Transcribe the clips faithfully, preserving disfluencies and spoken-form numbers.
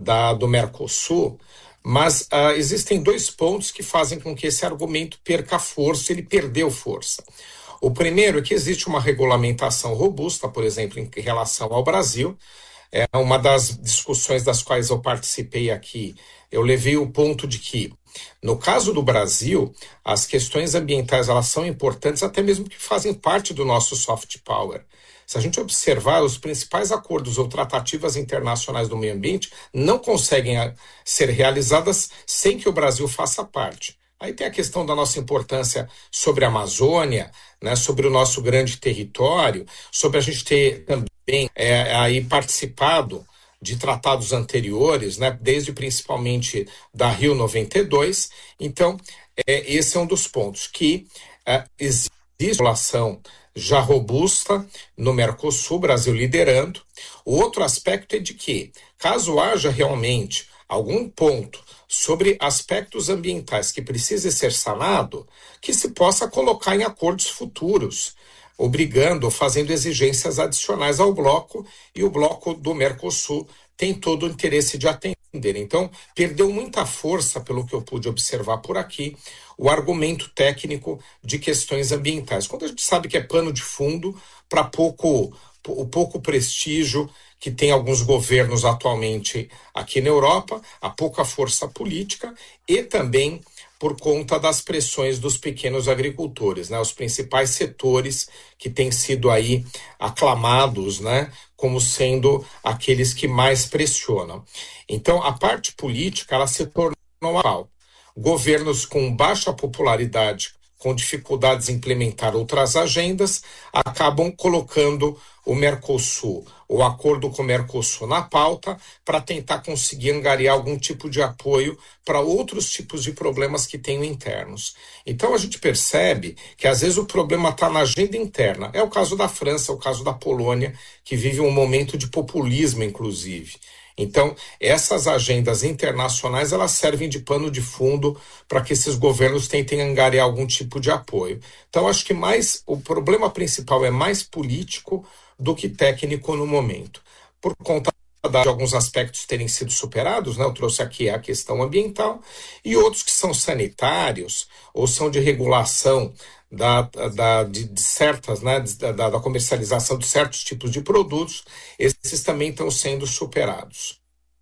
da, do Mercosul, mas uh, existem dois pontos que fazem com que esse argumento perca força, ele perdeu força. O primeiro é que existe uma regulamentação robusta, por exemplo, em relação ao Brasil. É uma das discussões das quais eu participei aqui. Eu levei o ponto de que, no caso do Brasil, as questões ambientais elas são importantes, até mesmo que fazem parte do nosso soft power. Se a gente observar, os principais acordos ou tratativas internacionais do meio ambiente não conseguem ser realizadas sem que o Brasil faça parte. Aí tem a questão da nossa importância sobre a Amazônia, né, sobre o nosso grande território, sobre a gente ter também é, aí participado de tratados anteriores, né, desde principalmente da Rio noventa e dois. Então, é, esse é um dos pontos, que é, existe uma regulação já robusta no Mercosul, Brasil liderando. O outro aspecto é de que, caso haja realmente algum ponto sobre aspectos ambientais que precise ser sanado, que se possa colocar em acordos futuros, obrigando ou fazendo exigências adicionais ao bloco, e o bloco do Mercosul tem todo o interesse de atender. Então, perdeu muita força, pelo que eu pude observar por aqui, o argumento técnico de questões ambientais. Quando a gente sabe que é pano de fundo para pouco, o pouco prestígio que tem alguns governos atualmente aqui na Europa, a pouca força política e também por conta das pressões dos pequenos agricultores, né? Os principais setores que têm sido aí aclamados, né, como sendo aqueles que mais pressionam. Então, a parte política, ela se tornou mal. Governos com baixa popularidade, com dificuldades em implementar outras agendas, acabam colocando o Mercosul, o acordo com o Mercosul na pauta, para tentar conseguir angariar algum tipo de apoio para outros tipos de problemas que tenham internos. Então a gente percebe que às vezes o problema está na agenda interna. É o caso da França, é o caso da Polônia, que vive um momento de populismo, inclusive. Então, essas agendas internacionais, elas servem de pano de fundo para que esses governos tentem angariar algum tipo de apoio. Então, acho que mais o problema principal é mais político do que técnico no momento. Por conta de alguns aspectos terem sido superados, né? Eu trouxe aqui a questão ambiental, e outros que são sanitários ou são de regulação Da, da, de, de certas, né, da, da comercialização de certos tipos de produtos, esses também estão sendo superados.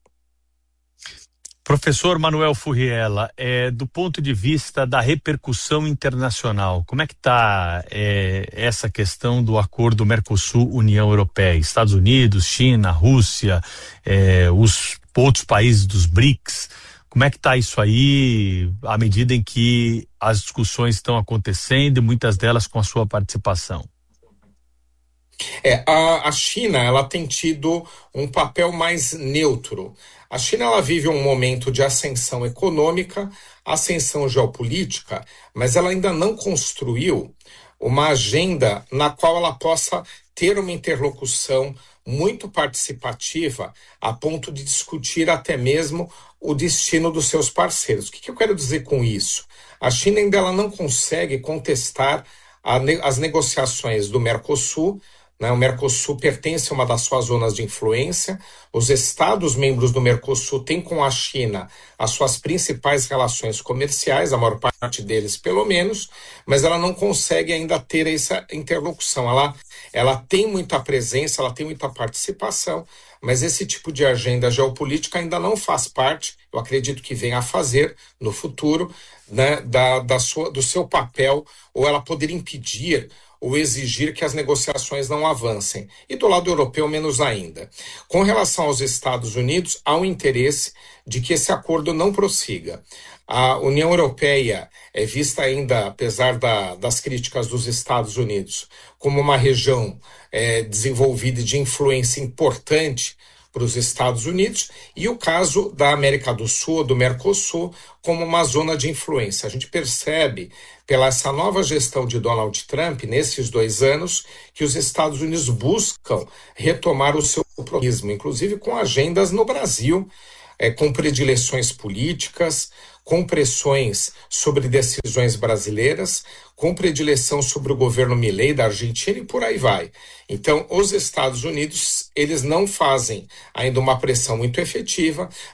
Professor Manuel Furriela, é, do ponto de vista da repercussão internacional, como é que está é, essa questão do acordo Mercosul-União Europeia? Estados Unidos, China, Rússia, é, os outros países dos BRICS, como é que está isso aí, à medida em que as discussões estão acontecendo e muitas delas com a sua participação? É, a, a China, ela tem tido um papel mais neutro. A China, ela vive um momento de ascensão econômica, ascensão geopolítica, mas ela ainda não construiu uma agenda na qual ela possa ter uma interlocução muito participativa a ponto de discutir até mesmo o destino dos seus parceiros. O que, que eu quero dizer com isso? A China ainda ela não consegue contestar a, as negociações do Mercosul, né? O Mercosul pertence a uma das suas zonas de influência. Os Estados membros do Mercosul têm com a China as suas principais relações comerciais, a maior parte deles pelo menos, mas ela não consegue ainda ter essa interlocução. Ela, ela tem muita presença, ela tem muita participação, mas esse tipo de agenda geopolítica ainda não faz parte, eu acredito que venha a fazer no futuro, né, da, da sua, do seu papel, ou ela poder impedir ou exigir que as negociações não avancem. E do lado europeu, menos ainda. Com relação aos Estados Unidos, há um interesse de que esse acordo não prossiga. A União Europeia é vista ainda, apesar da, das críticas dos Estados Unidos, como uma região é, desenvolvida e de influência importante para os Estados Unidos, e o caso da América do Sul, do Mercosul, como uma zona de influência. A gente percebe, pela essa nova gestão de Donald Trump, nesses dois anos, que os Estados Unidos buscam retomar o seu protagonismo, inclusive com agendas no Brasil, é, com predileções políticas, com pressões sobre decisões brasileiras, com predileção sobre o governo Milei da Argentina e por aí vai. Então, os Estados Unidos, eles não fazem ainda uma pressão muito efetiva,